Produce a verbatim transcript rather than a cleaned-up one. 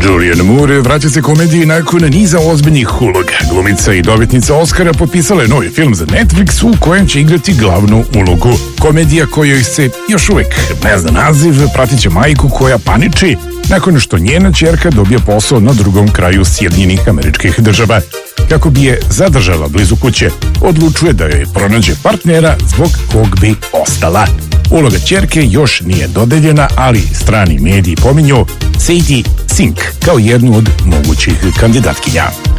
Julianne Moore vraća se komediji nakon niza ozbiljnih uloga. Glumica i dobitnica Oscara potpisala je novi film za Netflix u kojem će igrati glavnu ulogu. Komedija kojoj se još uvek ne zna naziv pratit će majku koja paniči nakon što njena ćerka dobije posao na drugom kraju Sjedinjenih Američkih Država. Kako bi je zadržala blizu kuće, odlučuje da joj pronađe partnera zbog kog bi ostala. Uloga ćerke još nije dodeljena, ali strani mediji pominju Sadie Sink kao jednu od mogućih kandidatkinja.